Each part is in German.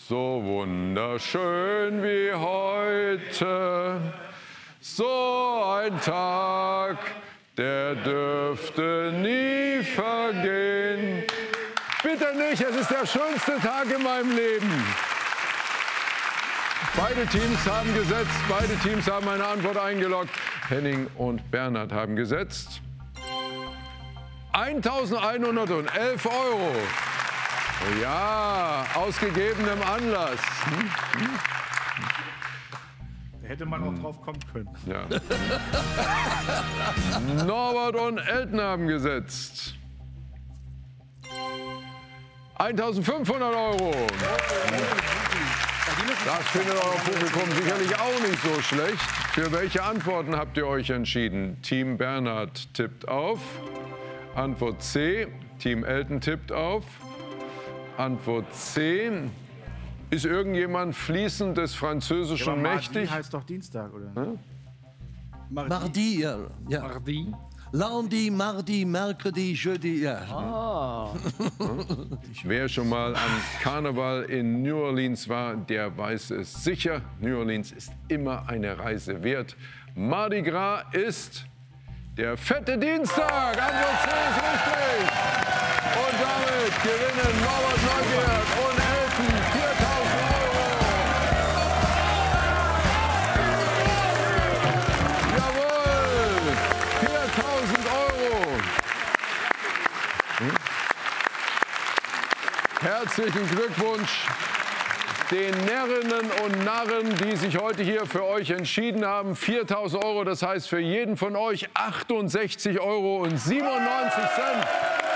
So wunderschön wie heute, so ein Tag, der dürfte nie vergehen. Bitte nicht, es ist der schönste Tag in meinem Leben. Beide Teams haben gesetzt, beide Teams haben eine Antwort eingeloggt. Henning und Bernhard haben gesetzt. 1.111 €. Ja, aus gegebenem Anlass. Da hätte man auch drauf kommen können. Ja. Norbert und Elton haben gesetzt. 1.500 €. Das findet euer Publikum sicherlich auch nicht so schlecht. Für welche Antworten habt ihr euch entschieden? Team Bernhard tippt auf. Antwort C. Team Elton tippt auf. Antwort C. Ist irgendjemand fließend des Französischen mächtig? Mardi heißt doch Dienstag, oder? Hm? Mardi, ja. Mardi. Lundi, Mardi, Mercredi, Jeudi, ja. Wer schon mal am Karneval in New Orleans war, der weiß es sicher. New Orleans ist immer eine Reise wert. Mardi Gras ist der fette Dienstag. Antwort C ist richtig. Und damit gewinnen Norbert Neugierd und Elton 4.000 €. Jawohl, 4.000 €. Herzlichen Glückwunsch den Närrinnen und Narren, die sich heute hier für euch entschieden haben. 4.000 €, das heißt für jeden von euch 68,97 €.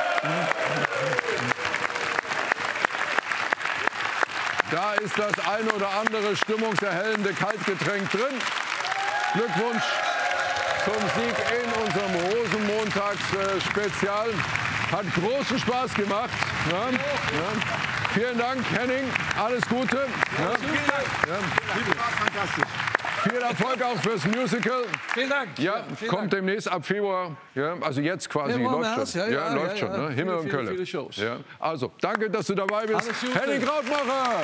Da ist das ein oder andere stimmungserhellende Kaltgetränk drin. Glückwunsch zum Sieg in unserem Rosenmontagsspezial. Hat großen Spaß gemacht. Ja, ja. Vielen Dank, Henning. Alles Gute. Ja. Ja. Fantastisch. Viel Erfolg auch fürs Musical. Vielen Dank. Ja, Vielen kommt Dank. demnächst ab Februar. Ja, also jetzt quasi Februar, läuft März, schon. ja, Läuft schon. Ne? Himmel und Kölle. Viele Shows. Ja. Also, danke, dass du dabei bist. Alles Gute. Henning Krautmacher.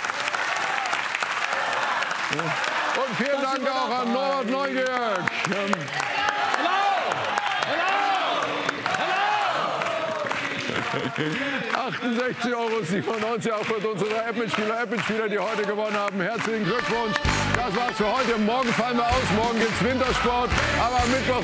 Ja. Und vielen Dank auch an Norbert Neugierd. Ja. 68,97 € auch für unsere App-Mitspieler, die heute gewonnen haben. Herzlichen Glückwunsch. Das war's für heute. Morgen fallen wir aus. Morgen gibt's Wintersport. Aber am Mittwoch